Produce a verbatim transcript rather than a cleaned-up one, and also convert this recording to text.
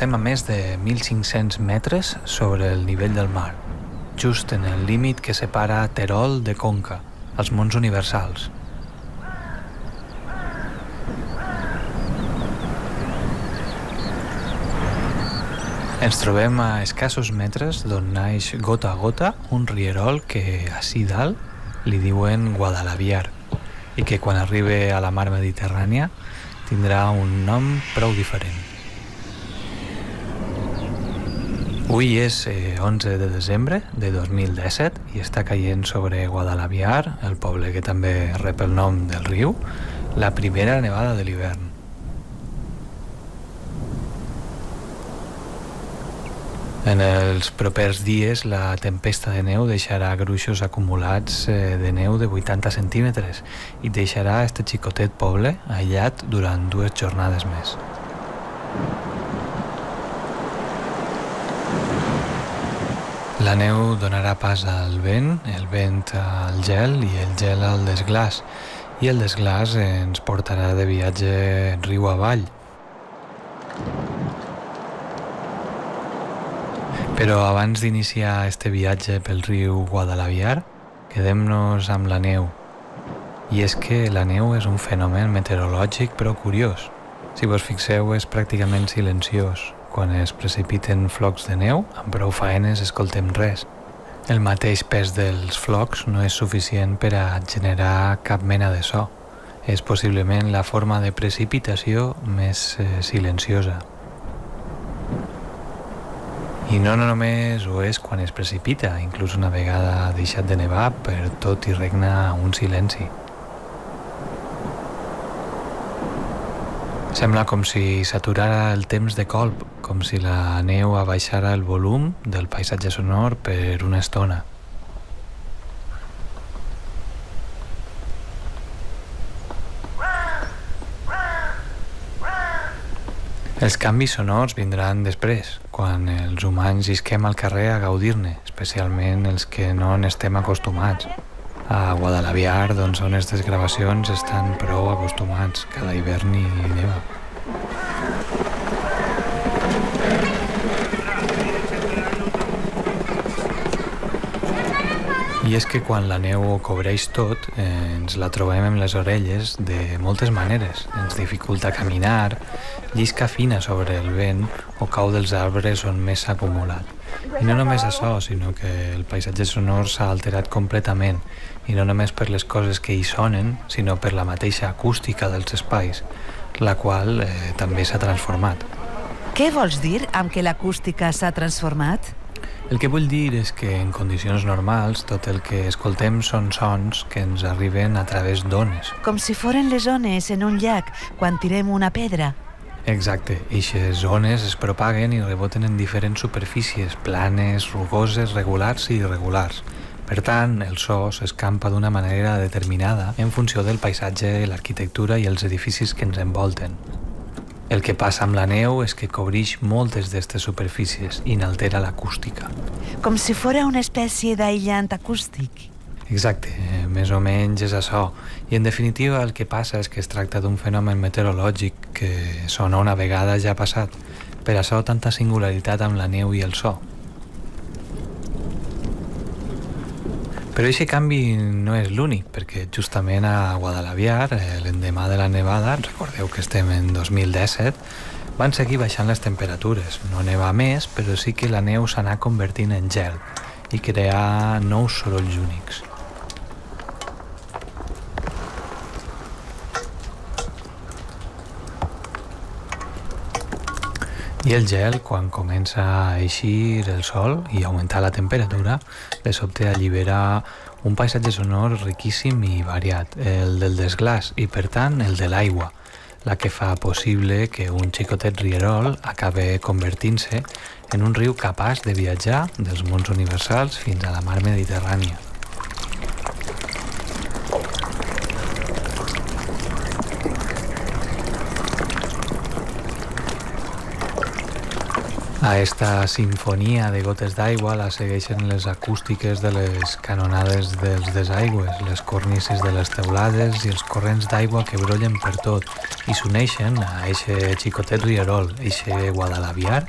estem a més de mil cinc-cents metres sobre el nivell del mar, just en el límit que separa Terol de Conca, els mons universals. Ens trobem a escassos metres d'on naix gota a gota un rierol que ací dalt li diuen Guadalaviar i que quan arribi a la mar Mediterrània tindrà un nom prou diferent. Avui és eh, onze de desembre de dos mil disset i està caient sobre Guadalaviar, el poble que també rep el nom del riu, la primera nevada de l'hivern. En els propers dies, la tempesta de neu deixarà gruixos acumulats de neu de vuitanta centímetres i deixarà este xicotet poble aïllat durant dues jornades més. La neu donarà pas al vent, el vent al gel i el gel al desglàs, i el desglàs ens portarà de viatge riu avall. Però abans d'iniciar este viatge pel riu Guadalaviar, quedem-nos amb la neu. I és que la neu és un fenomen meteorològic prou curiós. Si vos fixeu, és pràcticament silenciós. Quan es precipiten flocs de neu, amb prou faenes escoltem res. El mateix pes dels flocs no és suficient per a generar cap mena de so. És possiblement la forma de precipitació més eh, silenciosa. I no només ho és quan es precipita, inclús una vegada ha deixat de nevar, per tot hi regna un silenci. Sembla com si s'aturara el temps de colp, com si la neu abaixara el volum del paisatge sonor per una estona. Els canvis sonors vindran després, quan els humans isquem al carrer a gaudir-ne, especialment els que no n'estem acostumats. A Guadalaviar, doncs, on aquestes gravacions estan prou acostumats, cada hivern hi neva. I és que quan la neu ho cobreix tot, eh, ens la trobem amb les orelles de moltes maneres. Ens dificulta caminar, llisca fina sobre el vent o cau dels arbres on més s'ha acumulat. I no només això, sinó que el paisatge sonor s'ha alterat completament, i no només per les coses que hi sonen, sinó per la mateixa acústica dels espais, la qual eh, també s'ha transformat. Què vols dir amb que l'acústica s'ha transformat? El que vull dir és que en condicions normals tot el que escoltem són sons que ens arriben a través d'ones. Com si foren les ones en un llac quan tirem una pedra. Exacte, eixes ones es propaguen i reboten en diferents superfícies, planes, rugoses, regulars i irregulars. Per tant, el so s'escampa d'una manera determinada en funció del paisatge, l'arquitectura i els edificis que ens envolten. El que passa amb la neu és que cobreix moltes d'aquestes superfícies i n'altera l'acústica. Com si fora una espècie d'aïllant acústic. Exacte, eh, més o menys és això. I en definitiva el que passa és que es tracta d'un fenomen meteorològic que sona una vegada ja passat. Per això tanta singularitat amb la neu i el so. Però aquest canvi no és l'únic, perquè justament a Guadalaviar, l'endemà de la nevada, recordeu que estem en dos mil disset, van seguir baixant les temperatures. No neva més, però sí que la neu s'anà convertint en gel i crear nous sorolls únics. I el gel, quan comença a eixir el sol i augmentar la temperatura, de sobte allibera un paisatge sonor riquíssim i variat, el del desglàs i, per tant, el de l'aigua, la que fa possible que un xicotet rierol acabe convertint-se en un riu capaç de viatjar dels mons universals fins a la mar Mediterrània. A esta sinfonia de gotes d'aigua la segueixen les acústiques de les canonades dels desaigües, les cornises de les teulades i els corrents d'aigua que brollen per tot i s'uneixen a eixe xicotet rierol, eixe Guadalaviar,